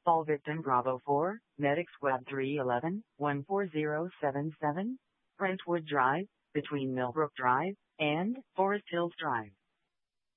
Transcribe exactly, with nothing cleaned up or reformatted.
Fall victim Bravo four, Medic Squad three one one, one four zero seven seven, Brentwood Drive, between Millbrook Drive and Forest Hills Drive.